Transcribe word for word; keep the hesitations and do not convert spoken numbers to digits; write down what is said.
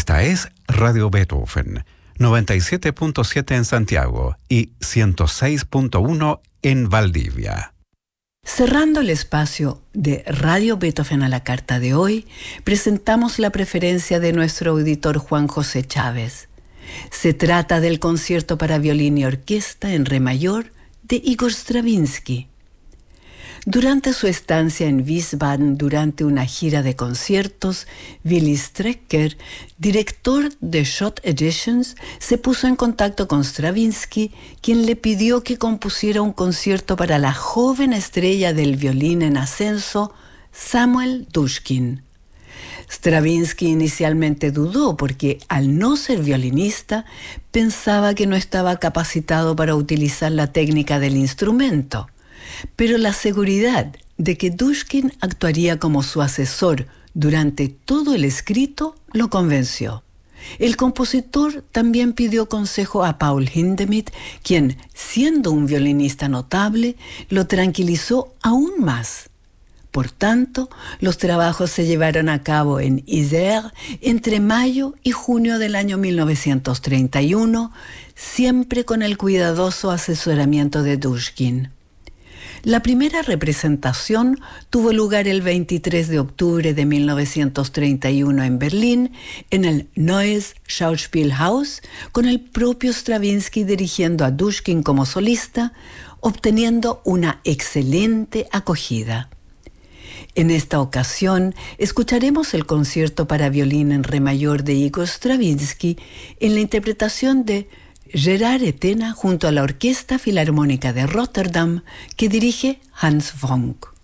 Esta es Radio Beethoven, noventa y siete punto siete en Santiago y ciento seis punto uno en Valdivia. Cerrando el espacio de Radio Beethoven a la carta de hoy, presentamos la preferencia de nuestro auditor Juan José Chávez. Se trata del concierto para violín y orquesta en re mayor de Igor Stravinsky. Durante su estancia en Wiesbaden durante una gira de conciertos, Willy Strecker, director de Schott Editions, se puso en contacto con Stravinsky, quien le pidió que compusiera un concierto para la joven estrella del violín en ascenso, Samuel Dushkin. Stravinsky inicialmente dudó porque, al no ser violinista, pensaba que no estaba capacitado para utilizar la técnica del instrumento. Pero la seguridad de que Dushkin actuaría como su asesor durante todo el escrito lo convenció. El compositor también pidió consejo a Paul Hindemith, quien, siendo un violinista notable, lo tranquilizó aún más. Por tanto, los trabajos se llevaron a cabo en Isère entre mayo y junio del año mil novecientos treinta y uno, siempre con el cuidadoso asesoramiento de Dushkin. La primera representación tuvo lugar el veintitrés de octubre de mil novecientos treinta y uno en Berlín, en el Neues Schauspielhaus, con el propio Stravinsky dirigiendo a Dushkin como solista, obteniendo una excelente acogida. En esta ocasión, escucharemos el concierto para violín en re mayor de Igor Stravinsky en la interpretación de Gerard Etena junto a la Orquesta Filarmónica de Rotterdam que dirige Hans Wronk.